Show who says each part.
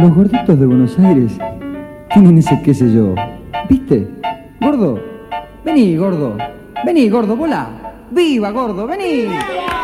Speaker 1: Los gorditos de Buenos Aires tienen ese qué sé yo. ¿Viste? Gordo, vení, gordo, volá. ¡Viva, gordo, vení!